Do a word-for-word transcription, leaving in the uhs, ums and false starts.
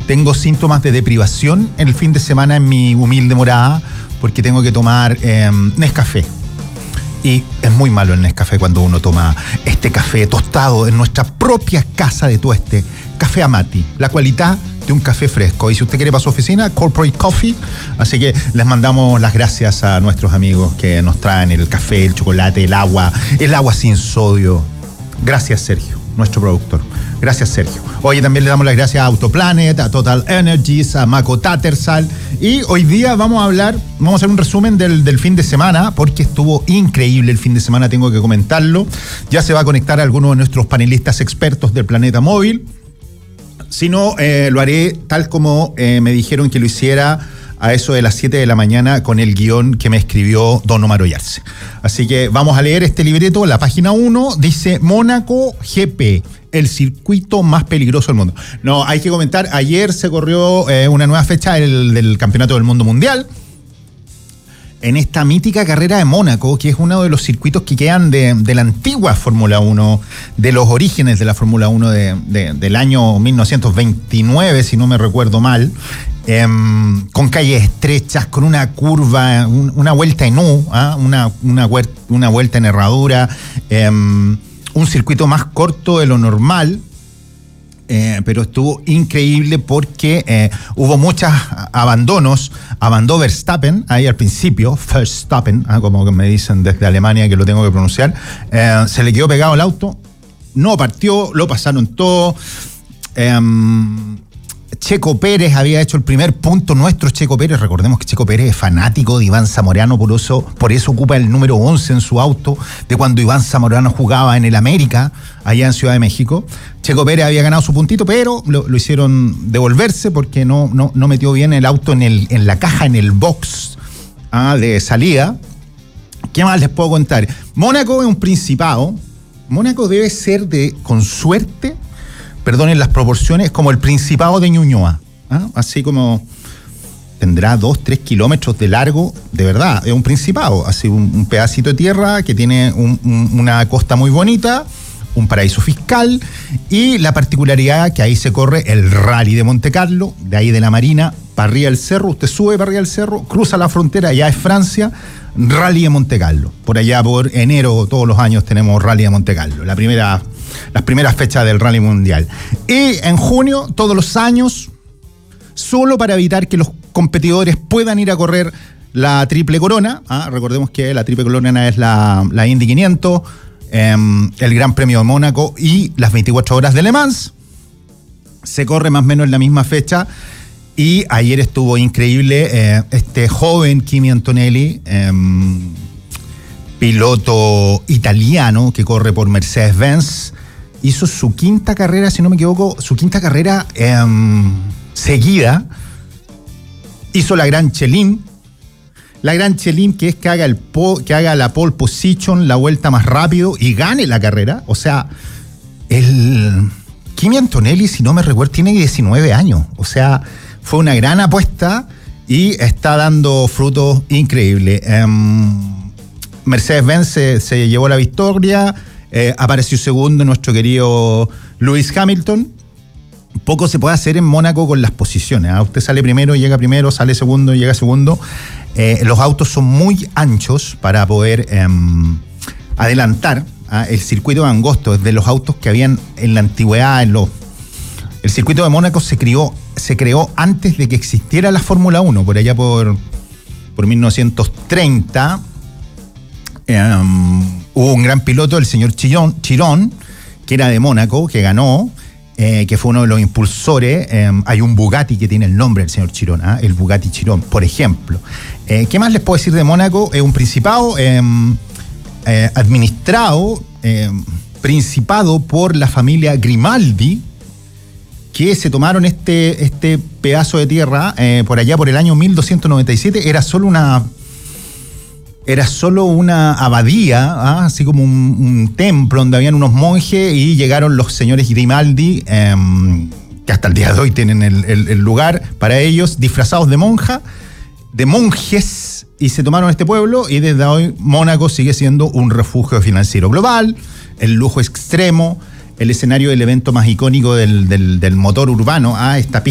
tengo síntomas de deprivación en el fin de semana en mi humilde morada porque tengo que tomar eh, Nescafé. Y es muy malo el Nescafé cuando uno toma este café tostado en nuestra propia casa de tueste. Café Amati, la cualidad de un café fresco. Y si usted quiere para su oficina, Corporate Coffee. Así que les mandamos las gracias a nuestros amigos que nos traen el café, el chocolate, el agua, el agua sin sodio. Gracias, Sergio, nuestro productor. Gracias, Sergio. Oye, también le damos las gracias a Autoplanet, a Total Energies, a Mako Tattersall. Y hoy día vamos a hablar, vamos a hacer un resumen del, del fin de semana, porque estuvo increíble el fin de semana, tengo que comentarlo. Ya se va a conectar a alguno de nuestros panelistas expertos del Planeta Móvil. Si no, eh, lo haré tal como eh, me dijeron que lo hiciera a eso de las siete de la mañana con el guión que me escribió Don Omar Ollarse. Así que vamos a leer este libreto. La página uno dice Mónaco G P, el circuito más peligroso del mundo. No, hay que comentar, ayer se corrió eh, una nueva fecha del, del Campeonato del Mundo Mundial. En esta mítica carrera de Mónaco, que es uno de los circuitos que quedan de, de la antigua Fórmula uno, de los orígenes de la Fórmula uno de, de, del año mil novecientos veintinueve, si no me recuerdo mal, eh, con calles estrechas, con una curva, un, una vuelta en U, ¿eh? una, una, una vuelta en herradura, eh, un circuito más corto de lo normal. Eh, pero estuvo increíble porque eh, hubo muchos abandonos. Abandonó Verstappen ahí al principio, Verstappen, ah, como me dicen desde Alemania que lo tengo que pronunciar. Eh, se le quedó pegado el auto, no partió, lo pasaron todo. Eh, Checo Pérez había hecho el primer punto. Nuestro Checo Pérez, recordemos que Checo Pérez es fanático de Iván Zamorano, por eso, por eso ocupa el número once en su auto, de cuando Iván Zamorano jugaba en el América, allá en Ciudad de México. Checo Pérez había ganado su puntito, pero lo, lo hicieron devolverse porque no, no, no metió bien el auto en, el, en la caja, en el box ah, de salida. ¿Qué más les puedo contar? Mónaco es un principado. Mónaco debe ser de, con suerte, perdonen las proporciones, como el Principado de Ñuñoa, ¿eh? Así como tendrá dos, tres kilómetros de largo, de verdad, es un principado, así un, un pedacito de tierra que tiene un, un, una costa muy bonita, un paraíso fiscal, y la particularidad que ahí se corre el Rally de Monte Carlo, de ahí de la Marina, para arriba del cerro, usted sube para arriba del cerro, cruza la frontera, allá es Francia, Rally de Monte Carlo. Por allá por enero todos los años tenemos Rally de Monte Carlo, la primera... las primeras fechas del Rally Mundial. Y en junio, todos los años, solo para evitar que los competidores puedan ir a correr la Triple Corona, ¿ah? Recordemos que la Triple Corona es la, la Indy quinientos, eh, el Gran Premio de Mónaco y las veinticuatro horas de Le Mans. Se corre más o menos en la misma fecha. Y ayer estuvo increíble eh, este joven Kimi Antonelli, eh, piloto italiano que corre por Mercedes-Benz. Hizo su quinta carrera, si no me equivoco, su quinta carrera eh, seguida. Hizo la Gran Chelem. La Gran Chelem, que es que haga, el po, que haga la pole position, la vuelta más rápido y gane la carrera. O sea, el Kimi Antonelli, si no me recuerdo, tiene diecinueve años. O sea, fue una gran apuesta y está dando frutos increíbles. Eh, Mercedes-Benz se, se llevó la victoria. Eh, apareció segundo nuestro querido Lewis Hamilton. Poco se puede hacer en Mónaco con las posiciones, ¿eh? Usted sale primero, llega primero, sale segundo, llega segundo. Eh, los autos son muy anchos para poder eh, adelantar. ¿eh? El circuito de angosto es de los autos que habían en la antigüedad. En los, el circuito de Mónaco se creó, se creó antes de que existiera la Fórmula uno, por allá por, por mil novecientos treinta. Um, hubo un gran piloto, el señor Chiron, Chiron, que era de Mónaco, que ganó, eh, que fue uno de los impulsores. Eh, hay un Bugatti que tiene el nombre del señor Chiron, ¿eh? El Bugatti Chiron, por ejemplo. Eh, ¿Qué más les puedo decir de Mónaco? Es un principado eh, eh, administrado, eh, principado por la familia Grimaldi, que se tomaron este, este pedazo de tierra eh, por allá por el año mil doscientos noventa y siete. Era solo una... Era solo una abadía, ¿ah? Así como un, un templo donde habían unos monjes y llegaron los señores Grimaldi, eh, que hasta el día de hoy tienen el, el, el lugar para ellos, disfrazados de monja, de monjes, y se tomaron este pueblo y desde hoy Mónaco sigue siendo un refugio financiero global, el lujo extremo, el escenario del evento más icónico del, del, del motor urbano, ¿ah? Esta